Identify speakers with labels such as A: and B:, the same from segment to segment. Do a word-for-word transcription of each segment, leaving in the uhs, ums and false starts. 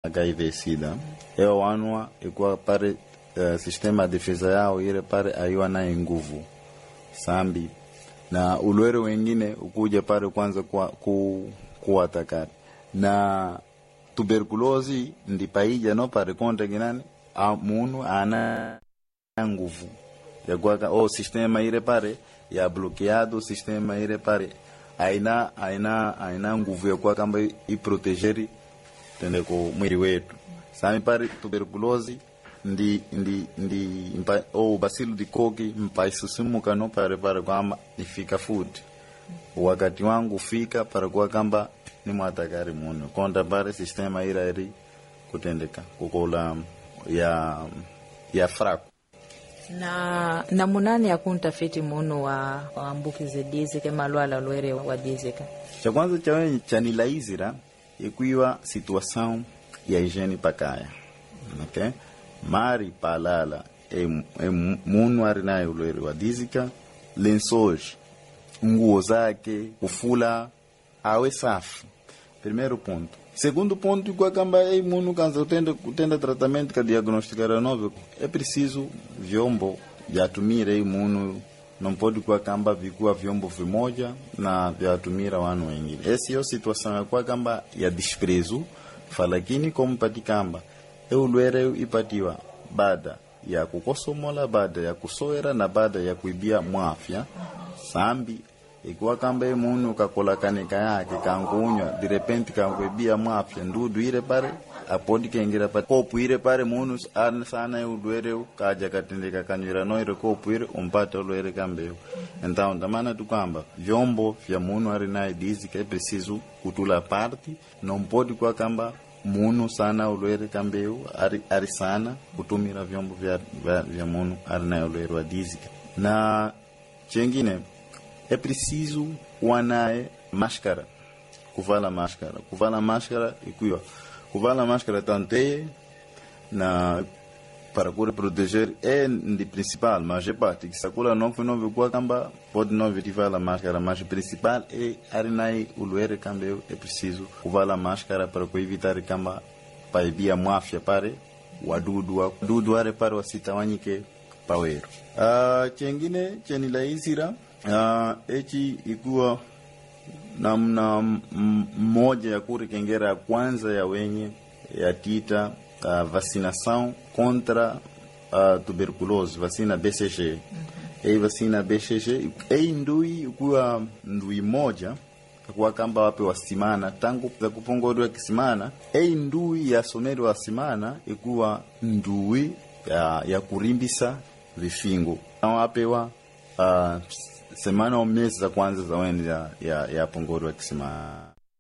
A: H I V sida eo wanwa ikuwa pare uh, sistema ya defesa yao ile pare aiwa na nguvu sambi na ulwere wengine ukuja pare kwanza kwa ku kuatakari na tuberculosi ndipaija no pare konta ginani a munu ana nguvu ya kwa o sistema ile pare ya bloqueado sistema ile pare aina aina aina nguvu ya kwa kamba iprotegeri tende ko mwili wetu sami pare tuberculosi ndi ndi ndi mpa, o basilu di koki mpaisusimu kano pare pare kwamba nifika food wakati wangu fika pare kwa kamba ni mwatakari muno konta pare sistema ira iri kutendeka kukola ya ya fraku
B: na na munani akuntafiti muno wa ambukize dizika malwala lwere wa dizika
A: cha kwanza cha chanilaizira ikuiwa situação ya higiene pakaya okay mari palala e, e munu arinaye ulwere wa dizika lençois nguo zake kufula awe safi primeiro ponto. Segundo ponto, kwa kamba ei munu kanza utenda utenda tratamento ka diagnosticar novo é preciso vyombo vyatumira ei munu não pode kwa kamba vikua vyombo vimoja na vyatumira wanu wengine. Essa é a situação kwa kamba ya desprezo falakini como patikamba eu lwere ipatiwa baada ya kukosomola baada ya kusoera na baada ya kuibia mwafya sambi ikiwa kamba munu kakola kanika yake kangunywa de repente kanguibia mwafya ndudu ile pare apodi kengira pa kopu ile pare munu ana sana udwere kaja katendeka kanywira no ile kopu ile umpata ulwere kambeo então ndamana tukamba vyombo vya munu arinaye dizika é preciso kutula parte não pode kwa kamba munu sana ulwere kambeo ari, ari sana kutumira vyombo vya vya, vya munu arinaye ulwere wa dizika na chengine é preciso wanae máscara kuvala máscara kuvala máscara ikuwa kuvala máscara tante na para cura proteger é de principal mas é parte que sakula não foi não kwa kamba pode não verificar máscara mas principal é arinai ulwere kambeu é preciso kuvala máscara para evitar kamba paibia mwafya pare wadudu wadudu wale pare wasitawanyike pawero ah chengine chenilaizira Uh, echi ikuwa namna mmoja ya kuri kengera ya kwanza ya wenye ya tita uh, vacinação contra uh, tuberculose, vacina B C G. Mm-hmm. Ei vacina B C G, ei ndui ikuwa ndui moja kwa kamba wape wasimana tangu za kupongorwa kisimana, ei ndui ya somero wasimana ikuwa ndui ya, ya kurimbisa vifingo. Na wapewa uh, semana au miezi za kwanza za wende ya, ya, ya pongoro wa kisima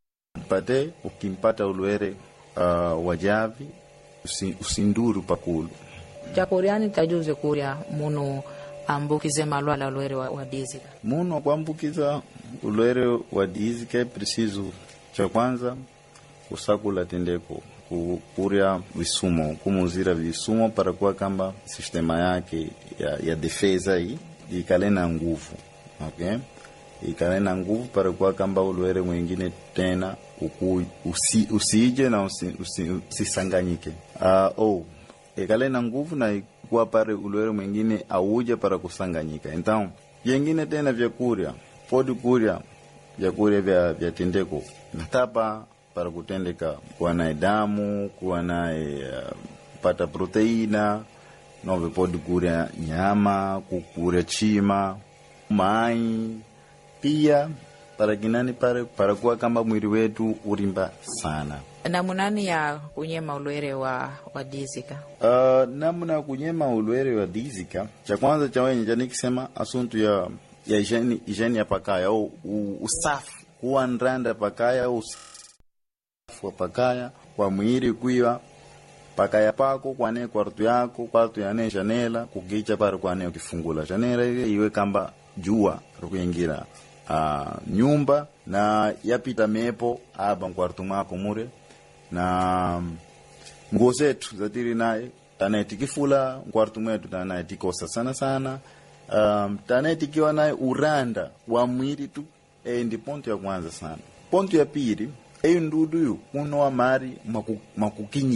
A: pate ukimpata ulwere uh, wajavi usi, usinduru pakulu
B: jakoriani tajuze kuria munu ambukize malwala ulwere wa, wa dizika
A: munu kuambukiza ulwere wa dizika preciso cha kwanza kusakula tendeko kukuria visumo kumuzira visumo para kwa kamba sistema yake ya, ya defesa hii ikalena nguvu. Okay, ikalena nguvu para kwa kamba ulwere mwingine tena uku, usi, usije na usi, usi, usisanganyike. Uh, oh, ikalena nguvu na kwa pare ulwere mwingine auje para kusanganyika. Então, yengine tena vya kuria, podi kuria vya kuria vya, vya tendeko natapa para kutendeka kuwa na damu, kuwa na uh, pata proteina, nove podi kuria nyama, kukuria chima mai pia para kinani pare para kwa kamba mwili wetu urimba sana.
B: Namunani ya kunyema ulwere wa wa dizika
A: uh, namuna kunyema ulwere wa dizika cha kwanza cha wenye jani kisema asuntu ya ya hygiene hygiene ya pakaya au usafi kuwa ndanda pakaya au usafi wa pakaya kwa mwili kuiwa pakaya pako kwane kwartu yako kwartu yane janela kukicha pare kwane ukifungula janela ile iwe kamba jua rukuingira uh, nyumba na yapita mepo aba kwartu mako mure na nguo zetu zatiri naye tanayetikifula kwartu mwetu tanayetikosa sana sana um, tanayetikiwa naye uranda wa mwili tu e ndi ponto ya kwanza sana. Ponto ya pili eyo ndudu yu kuno wa mari makukinyi